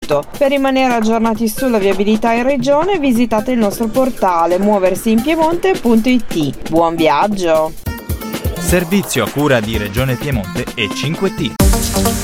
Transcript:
tutto. Per rimanere aggiornati sulla viabilità in regione visitate il nostro portale muoversiinpiemonte.it. Buon viaggio! Servizio a cura di Regione Piemonte e 5T.